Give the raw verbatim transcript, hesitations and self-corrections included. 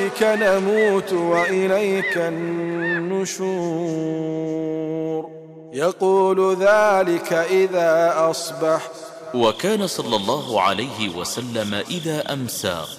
إليك نموت وإليك النشور. يقول ذلك إذا أصبح. وكان صلى الله عليه وسلم إذا أمسى